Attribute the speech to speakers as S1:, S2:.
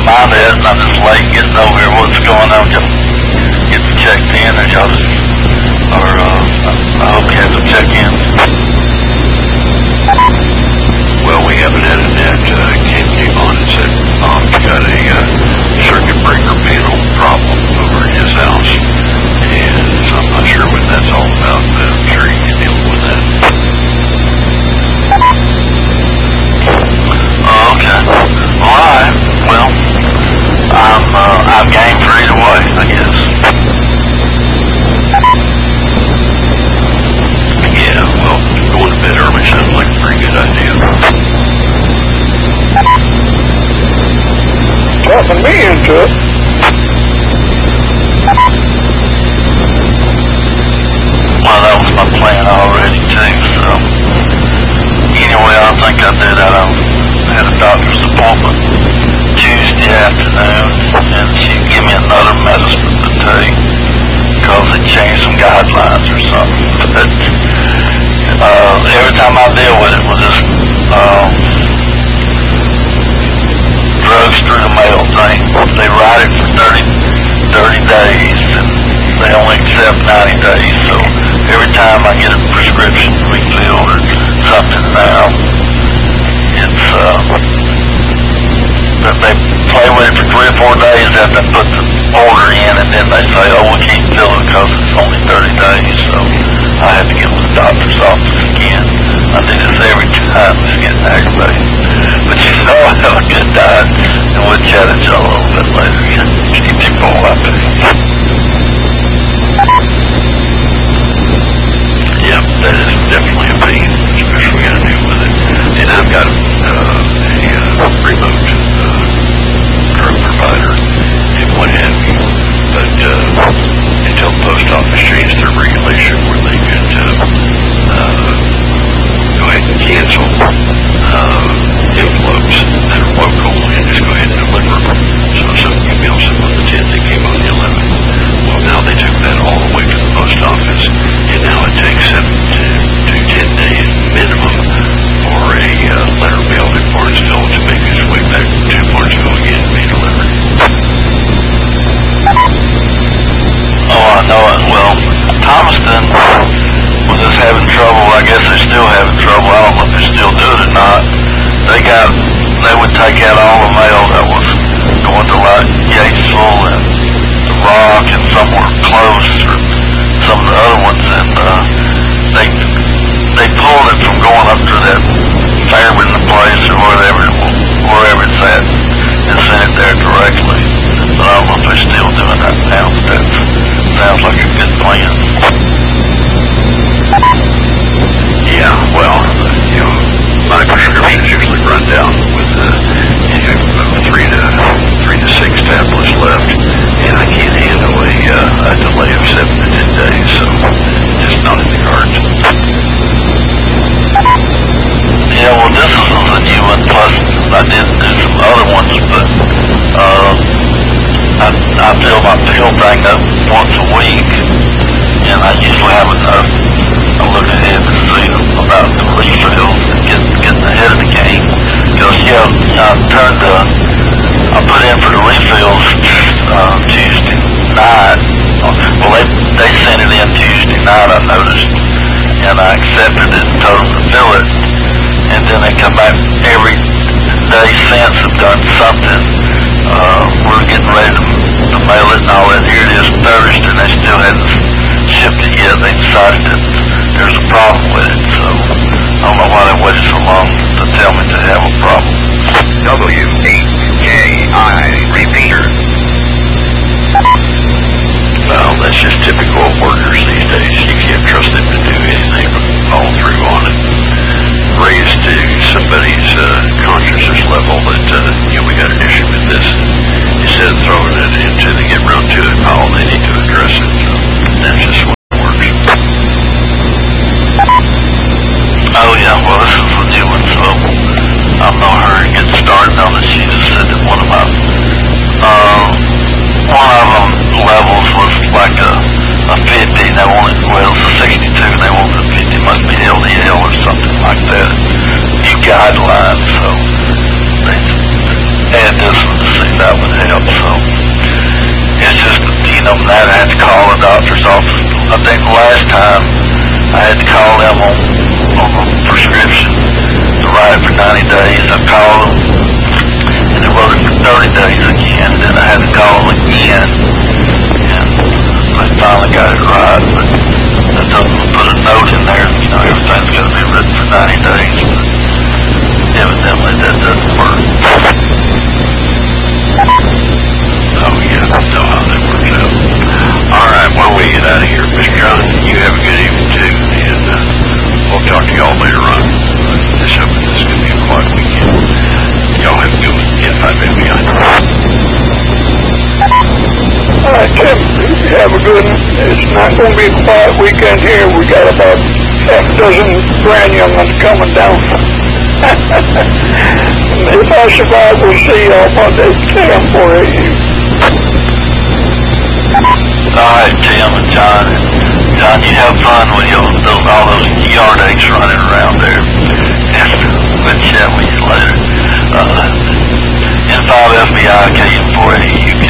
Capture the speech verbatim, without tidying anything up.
S1: mind that, and I'm just late getting over here. What's going on? Get, get checked in, or y'all just, or uh, I hope you have to check in.
S2: Well, we have an edit that uh, Ken came on and said Bob's got a uh, circuit breaker panel problem over at his house, and so I'm not sure what that's all about, but I'm sure he can deal with that.
S1: Oh, okay. All right. Well, I'm uh, I'm game for either way, I guess.
S2: Yeah, well, going to bed early sounds like a pretty good idea.
S3: Talking me into it.
S1: Well, that was my plan already too. So anyway, I think I did that. I had a doctor's appointment Tuesday afternoon, and she gave me another medicine to take because they changed some guidelines or something. But uh, every time I deal with it, with this um, drugs through the mail thing, they write it for thirty, thirty days, and they only accept ninety days. So every time I get a prescription refilled or something now, it's uh, that they play with it for three or four days after they put the order in, and then they say, oh, we can't fill it because it's only thirty days. So I have to get to the doctor's office again. I do this every time. It's getting aggravating. But you know, I have a good diet, and we'll chat at y'all a little bit later. Keep your ball up there.
S2: Yeah, that is definitely a pain, especially we got to deal with it. And I've got uh, a uh, remote uh, drug provider and what have you. But uh, until the post office changed their regulation where they could uh, uh, go ahead and cancel uh, envelopes that are local and just go ahead and deliver them. So if somebody mails them on the tenth, they came on the eleventh. Well, now they took that all the way to the post office, and now it takes seven to ten days minimum for a uh, letter mailed in Barnesville to make its way back to Barnesville again and be delivered.
S1: Oh, I know it. Well, Thomaston was just having trouble. I guess they're still having trouble. I don't know if they still do it or not. They got, they would take out all the mail that was going to like Yatesville and the Rock and somewhere close, or some of the other ones, and uh, they they pulled it from going up to that Fairburn place or whatever, wherever it's at, and sent it there directly. But I don't know if they're still doing that now. But that sounds like a good plan.
S2: Yeah, well, you know, my prescriptions usually run down with uh, you know, three to three to six tablets left, and I can't handle a, uh, a delay of seven to ten days, so just not in the cards.
S1: Yeah, well, this is a new one. Plus, I did do some other ones, but uh, I I fill my pill thing up once a week, and I usually have enough. I look ahead to see about the refills and get getting ahead of the game. Because yeah, I turned the I put in for the refills uh, Tuesday night. Well, they they sent it in Tuesday night, I noticed, and I accepted it and told them to fill it. And then they come back every day since and done something. Uh, we're getting ready to, to mail it and all that. Here it is Thursday, and they still hadn't shipped it yet. They decided that there's a problem with it, so I don't know why they waited so long to tell me to have a problem.
S4: W eight K I repeater.
S2: Well, that's just typical of workers these days. You can't trust them to do anything but follow through on it. Raised to somebody's uh, consciousness level that, uh, you know, we got an issue with this. Instead of throwing it into the get round to it pile, they need to address it. So that's just what it works.
S1: Oh yeah, well this is a new one, so I'm no hurry to get started on it. She just said that one of my, uh, one of them levels was like a, a fifty, and they wanted, well it's a sixty-two, and they wanted a fifty, must be L D L or something like that. New guidelines, so they add this one to see that would help. So it's just, you know, that I had to call the doctor's office. I think the last time I had to call them on, on a prescription to write it for ninety days. I called them, and they wrote it for thirty days again. Then I had to call them again, and I finally got it right. But I told them to put a note in there, you know, everything's got to be written for ninety days. But evidently that doesn't work.
S2: Oh, yeah, that's know how that works out. All right, why don't we get out of here? Mister Johnson, you have a good evening, too, and uh, we'll talk to y'all later on. Uh, this up, this is going to be a quiet weekend. Y'all have a good one. Yeah, five F B I.
S3: All right, Tim, you have a good one. It's not going to be a quiet weekend here. We got about half a dozen grand young ones coming down. If I survive, we'll see y'all Monday. Tim, for you.
S1: All right, Tim and John. John, you have fun with your, those, all those yard aches running around there. We'll chat with you later. Uh, N five F B I, K M four eighty U K.